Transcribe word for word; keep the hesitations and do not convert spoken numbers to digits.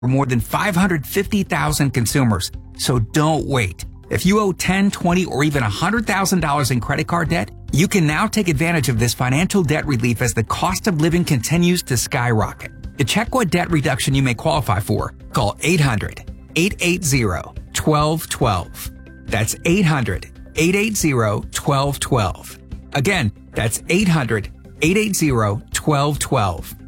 for more than five hundred fifty thousand consumers. So don't wait. If you owe ten, twenty, or even one hundred thousand dollars in credit card debt, you can now take advantage of this financial debt relief as the cost of living continues to skyrocket. To check what debt reduction you may qualify for, call eight hundred, eight eight zero, one two one two. That's eight hundred, eight eight zero, one two one two. Again, that's eight hundred, eight eight zero, one two one two.